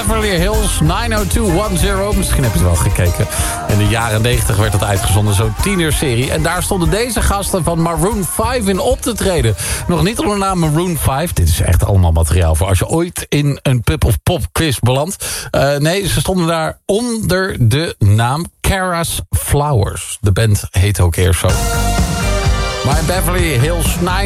Beverly Hills 90210. Misschien heb je het wel gekeken. In de jaren 90 werd dat uitgezonden, zo'n tienerserie. En daar stonden deze gasten van Maroon 5 in op te treden. Nog niet onder de naam Maroon 5. Dit is echt allemaal materiaal voor als je ooit in een Pip of Pop quiz belandt. Nee, ze stonden daar onder de naam Kara's Flowers. De band heet ook eerst zo. Maar Beverly Hills 9